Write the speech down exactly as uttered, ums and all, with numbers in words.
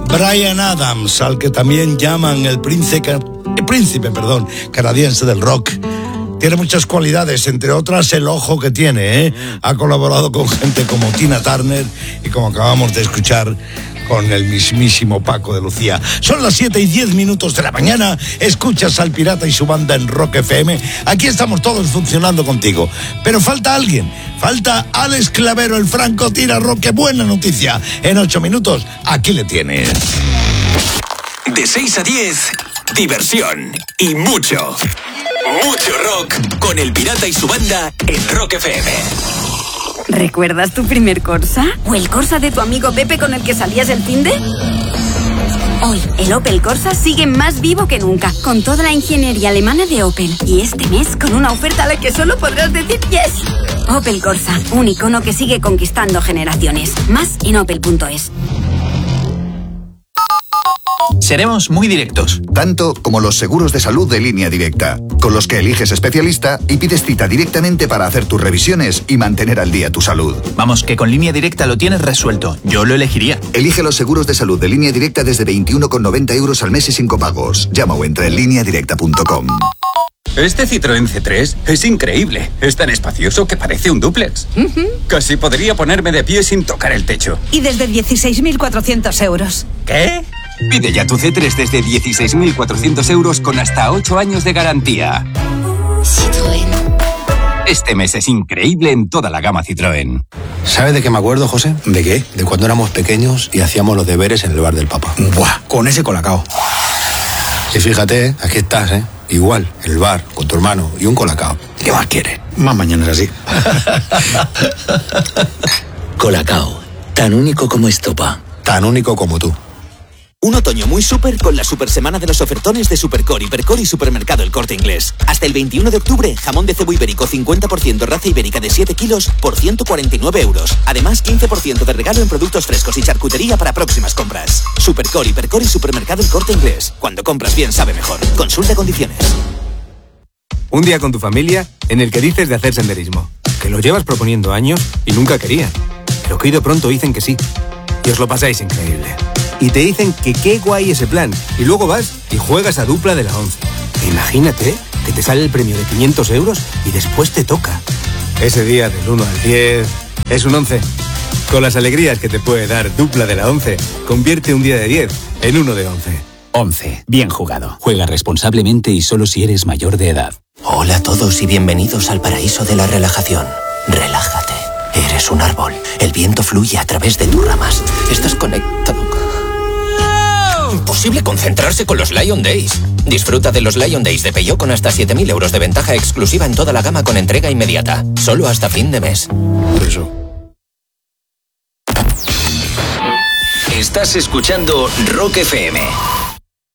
Bryan Adams, al que también llaman el príncipe, el príncipe, perdón, canadiense del rock. Tiene muchas cualidades, entre otras el ojo que tiene, ¿eh? Ha colaborado con gente como Tina Turner y, como acabamos de escuchar, con el mismísimo Paco de Lucía. Son las siete y diez minutos de la mañana. Escuchas al Pirata y su banda en Rock F M. Aquí estamos todos funcionando contigo. Pero falta alguien. Falta Alex Clavero, el franco tira rock. ¡Qué buena noticia! En ocho minutos, aquí le tienes. De seis a diez, diversión y mucho, mucho rock con el Pirata y su banda en Rock F M. ¿Recuerdas tu primer Corsa? ¿O el Corsa de tu amigo Pepe con el que salías el finde? Hoy, el Opel Corsa sigue más vivo que nunca, con toda la ingeniería alemana de Opel. Y este mes, con una oferta a la que solo podrás decir yes. Opel Corsa, un icono que sigue conquistando generaciones. Más en opel punto es. Seremos muy directos. Tanto como los seguros de salud de Línea Directa, con los que eliges especialista y pides cita directamente para hacer tus revisiones y mantener al día tu salud. Vamos, que con Línea Directa lo tienes resuelto. Yo lo elegiría. Elige los seguros de salud de Línea Directa desde veintiuno con noventa euros al mes y sin copagos. Llama o entra en línea directa punto com. Este Citroën C tres es increíble. Es tan espacioso que parece un dúplex. Uh-huh. Casi podría ponerme de pie sin tocar el techo. Y desde dieciséis mil cuatrocientos euros. ¿Qué? Pide ya tu C tres desde dieciséis mil cuatrocientos euros con hasta ocho años de garantía. Citroën. Este mes es increíble en toda la gama Citroën. ¿Sabes de qué me acuerdo, José? ¿De qué? De cuando éramos pequeños y hacíamos los deberes en el bar del Papa. ¡Buah! Con ese colacao. Y fíjate, aquí estás, ¿eh? Igual, en el bar, con tu hermano y un colacao. ¿Qué más quieres? Más mañanas así. Colacao, tan único como estopa. Tan único como tú. Un otoño muy súper con la super semana de los ofertones de Supercore, Hipercore y Supermercado El Corte Inglés. Hasta el veintiuno de octubre, jamón de cebo ibérico cincuenta por ciento raza ibérica de siete kilos por ciento cuarenta y nueve euros. Además, quince por ciento de regalo en productos frescos y charcutería para próximas compras. Supercore, Hipercore y Supermercado El Corte Inglés. Cuando compras bien, sabe mejor. Consulta condiciones. Un día con tu familia en el que dices de hacer senderismo, que lo llevas proponiendo años y nunca querían, pero que hoy de pronto dicen que sí. Y os lo pasáis increíble. Y te dicen que qué guay ese plan. Y luego vas y juegas a dupla de la once. Imagínate que te sale el premio de quinientos euros y después te toca. Ese día del uno al diez es un once. Con las alegrías que te puede dar dupla de la once, convierte un día de diez en uno de once. once. Bien jugado. Juega responsablemente y solo si eres mayor de edad. Hola a todos y bienvenidos al paraíso de la relajación. Relájate. Eres un árbol. El viento fluye a través de tus ramas. Estás conectado. Imposible concentrarse con los Lion Days. Disfruta de los Lion Days de Peugeot con hasta siete mil euros de ventaja exclusiva en toda la gama con entrega inmediata. Solo hasta fin de mes. Eso. Estás escuchando Rock F M.